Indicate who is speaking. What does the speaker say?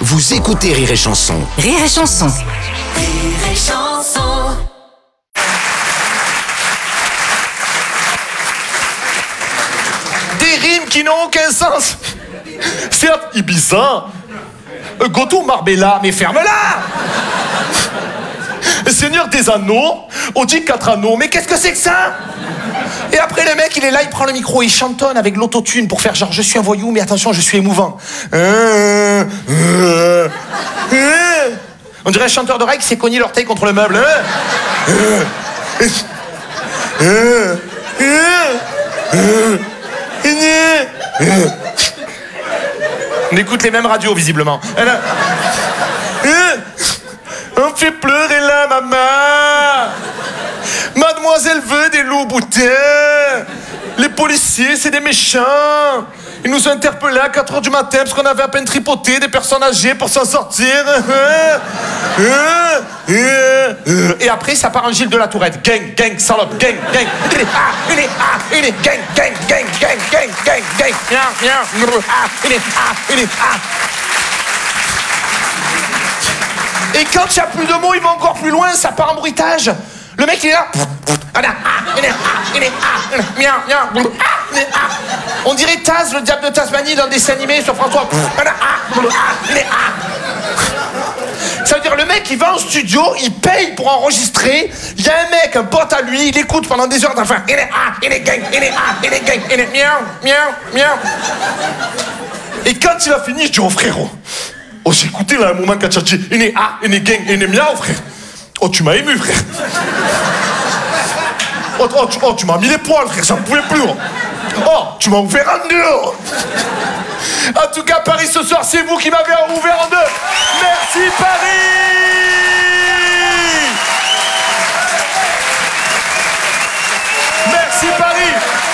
Speaker 1: Vous écoutez Rire et Chanson.
Speaker 2: Rire et Chanson.
Speaker 3: Rire et Chanson.
Speaker 4: Des rimes qui n'ont aucun sens. Certes, Ibiza, Goto Marbella, mais ferme-la. Seigneur des Anneaux, on dit 4 anneaux, mais qu'est-ce que c'est que ça? Et après le mec il est là, il prend le micro, il chantonne avec l'autotune pour faire genre je suis un voyou mais attention je suis émouvant. On dirait un chanteur de règle qui s'est cogné l'orteil contre le meuble. On écoute les mêmes radios visiblement. On fait pleurer la maman. Mademoiselle veut des loups boutins. Les policiers, c'est des méchants. Ils nous ont interpellés à 4h du matin parce qu'on avait à peine tripoté des personnes âgées pour s'en sortir. Et après, ça part en Gilles de la Tourette. Gang, gang, salope, gang, gang. Gang, gang, gang, gang, gang, gang, gang. Et quand il n'y a plus de mots, il va encore plus loin, ça part en bruitage. Le mec, il est là. On dirait Taz, le diable de Tasmanie, dans le dessin animé sur François. Ça veut dire, le mec, il va en studio, il paye pour enregistrer. Il y a un mec, un pote à lui, il écoute pendant des heures d'enfin. Et quand il a fini, je dis, oh frérot. Oh, j'ai écouté là un moment quand tu as dit miaou, frère. Oh, tu m'as ému, frère. Oh, tu m'as mis les poils, frère, ça ne pouvait plus. Oh, tu m'as ouvert en deux. En tout cas, Paris, ce soir, c'est vous qui m'avez ouvert en deux. Merci, Paris. Merci, Paris.